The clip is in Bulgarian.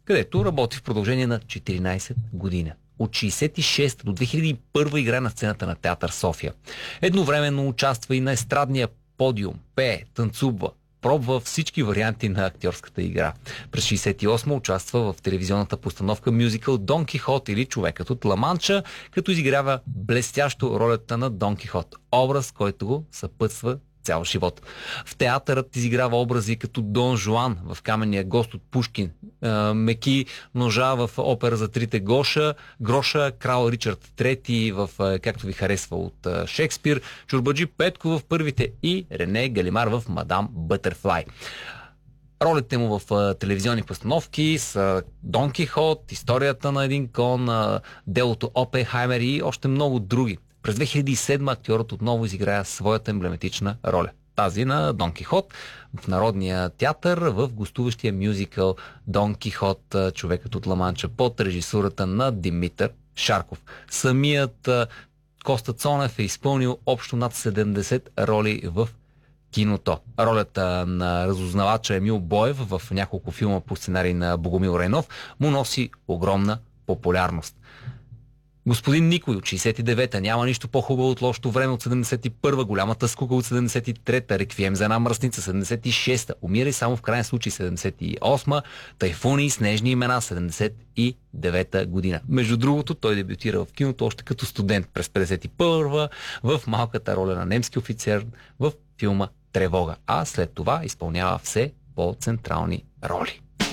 където работи в продължение на 14 години. От 66 до 2001 игра на сцената на театър София. Едновременно участва и на естрадния подиум, пее, танцува, пробва всички варианти на актьорската игра. През 68 участва в телевизионната постановка мюзикъл Дон Кихот или Човекът от Ла-Манча, като изиграва блестящо ролята на Дон Кихот. Образ, който го съпътства цял живот. В театърът изиграва образи като Дон Жуан в Каменния гост от Пушкин, Меки ножа в опера за трите гроша, крал Ричард III в Както ви харесва от Шекспир, Чорбаджи Петко в Първите и Рене Галимар в Мадам Бътърфлай. Ролите му в телевизионни постановки са Дон Кихот, Историята на един кон, Делото Опенхаймер и още много други. През 2007 актьорът отново изиграя своята емблематична роля. Тази на Дон Кихот в Народния театър в гостуващия мюзикъл Дон Кихот, Човекът от Ла-Манча под режисурата на Димитър Шарков. Самият Коста Цонев е изпълнил общо над 70 роли в киното. Ролята на разузнавача Емил Боев в няколко филма по сценарий на Богомил Райнов му носи огромна популярност. Господин Никой от 69-та, Няма нищо по-хубаво от Лошото време от 71-та, Голямата скука от 73-та, Реквием за една мръсница 76-та, Умирай само в крайен случай 78-та, Тайфуни и снежни имена 79-та година. Между другото, той дебютира в киното още като студент през 51-та в малката роля на немски офицер в филма Тревога, а след това изпълнява все по-централни роли.